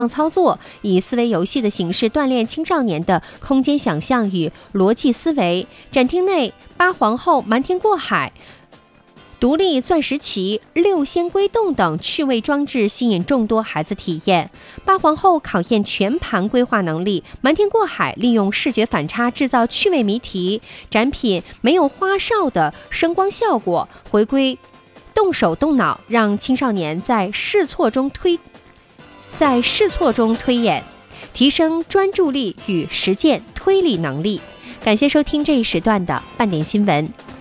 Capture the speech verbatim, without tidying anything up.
操作，以思维游戏的形式锻炼青少年的空间想象与逻辑思维。展厅内，八皇后瞒天过海、独立钻石旗、六仙归洞等趣味装置吸引众多孩子体验。八皇后考验全盘规划能力，瞒天过海利用视觉反差制造趣味谜题。展品没有花哨的声光效果，回归动手动脑，让青少年在试错中推在试错中推演，提升专注力与实践推理能力。感谢收听这一时段的半点新闻。